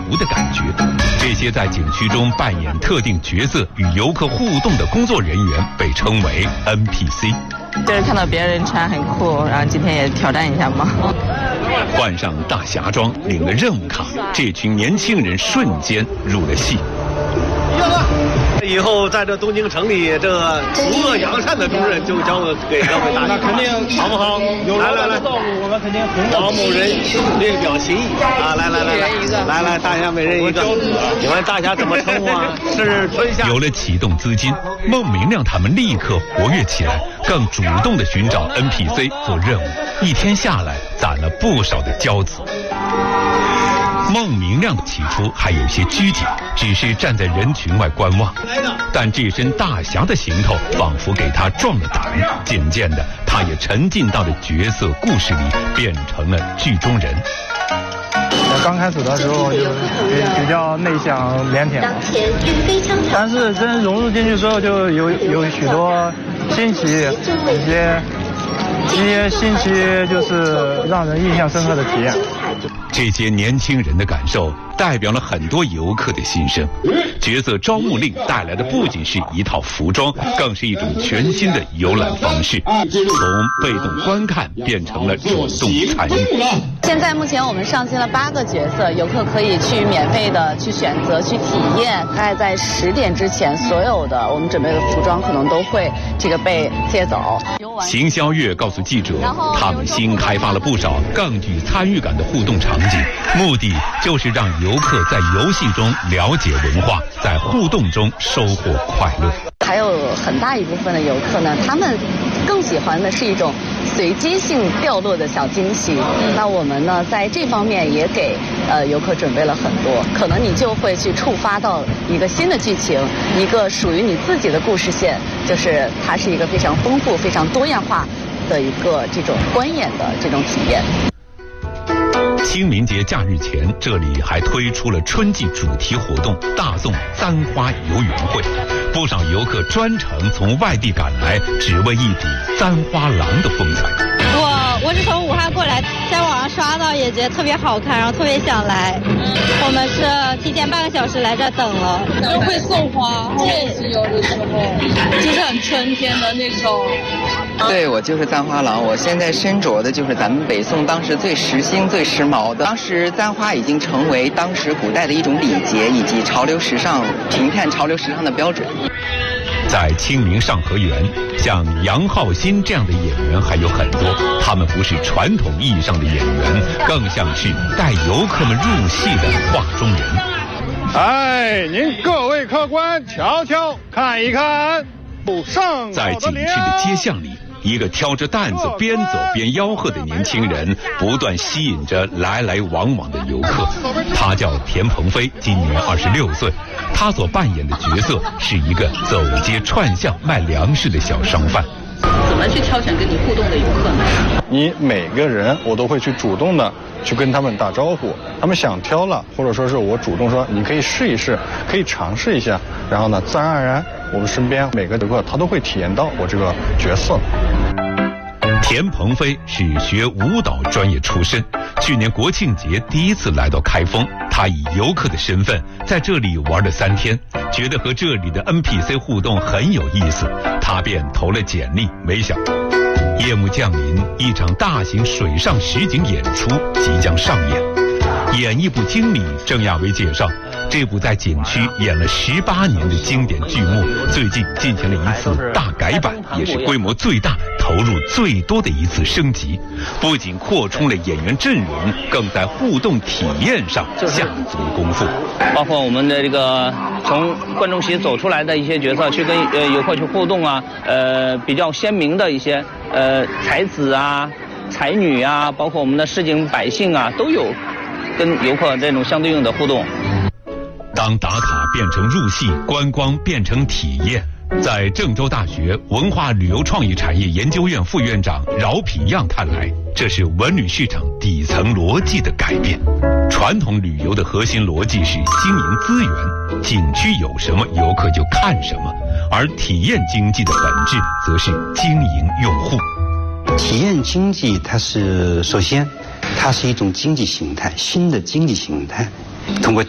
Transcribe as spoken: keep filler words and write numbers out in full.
无的感觉。这些在景区中扮演特定角色与游客互动的工作人员被称为 N P C。 就是看到别人穿很酷，然后今天也挑战一下嘛。 换上大侠装，领了任务卡，这群年轻人瞬间入了戏。 以后在这东京城里，这除恶扬善的重任就交给各位大家， 那肯定好不好？来来来， 我们肯定老某人略表心意啊！来来来来，来来，大侠每人一个。你们大侠怎么称呼啊？是春夏。 有了启动资金，孟明亮他们立刻活跃起来，更主动地寻找 N P C 做任务。一天下来，攒了不少的交子。孟明亮起初还有些拘谨，只是站在人群外观望，但这身大侠的行头仿佛给他壮了胆。渐渐的，他也沉浸到了角色故事里，变成了剧中人。 刚开始的时候就比较内向腼腆嘛，但是真融入进去之后，就有有许多新奇，一些一些新奇，就是让人印象深刻的体验。 这些年轻人的感受代表了很多游客的心声。角色招募令带来的不仅是一套服装，更是一种全新的游览方式，从被动观看变成了主动参与。 现在目前我们上新了八个角色，游客可以去免费的去选择去体验。大概在十点之前，所有的我们准备的服装可能都会这个被贴走。 邢霄月告诉记者，他们新开发了不少更具参与感的互动场景，目的就是让游客在游戏中了解文化，在互动中收获快乐。 还有很大一部分的游客呢，他们更喜欢的是一种随机性掉落的小惊喜。那我们呢，在这方面也给呃游客准备了很多，可能你就会去触发到一个新的剧情，一个属于你自己的故事线，就是它是一个非常丰富、非常多样化的一个这种观演的这种体验。 清明节假日前，这里还推出了春季主题活动大宋簪花游园会，不少游客专程从外地赶来，只为一睹簪花郎的风采。 我我是从武汉过来，在网上刷到也觉得特别好看，然后特别想来。我们是提前半个小时来这等了， 就会送花，确实有的时候就是很春天的那种。 对，我就是簪花郎，我现在身着的就是咱们北宋当时最时兴、最时髦的。当时簪花已经成为当时古代的一种礼节，以及潮流时尚、评判潮流时尚的标准。 在清明上河园，像杨浩新这样的演员还有很多，他们不是传统意义上的演员，更像是带游客们入戏的画中人。 哎，您各位客官瞧瞧看一看，上在景区的街巷里，一个挑着担子边走边吆喝的年轻人，不断吸引着来来往往的游客。他叫田鹏飞，今年二十六岁。他所扮演的角色是一个走街串巷卖粮食的小商贩。 怎么去挑选跟你互动的游客呢？ 你每个人我都会去主动的去跟他们打招呼，他们想挑了，或者说是我主动说你可以试一试，可以尝试一下，然后呢，自然而然我们身边每个游客他都会体验到我这个角色。 田鹏飞是学舞蹈专业出身，去年国庆节第一次来到开封，他以游客的身份在这里玩了三天，觉得和这里的 N P C 互动很有意思，他便投了简历。没想夜幕降临，一场大型水上实景演出即将上演。演艺部经理郑亚伟介绍，这部在景区演了十八年的经典剧目，最近进行了一次大改版，也是规模最大、投入最多的一次升级。不仅扩充了演员阵容，更在互动体验上下足了功夫。 包括我们的这个从观众席走出来的一些角色，去跟呃游客去互动啊，呃比较鲜明的一些呃才子啊、才女啊，包括我们的市井百姓啊，都有跟游客这种相对应的互动。 当打卡变成入戏，观光变成体验，在郑州大学文化旅游创意产业研究院副院长饶品样看来，这是文旅市场底层逻辑的改变。传统旅游的核心逻辑是经营资源，景区有什么游客就看什么，而体验经济的本质则是经营用户。 体验经济它是首先它是一种经济形态，新的经济形态，通过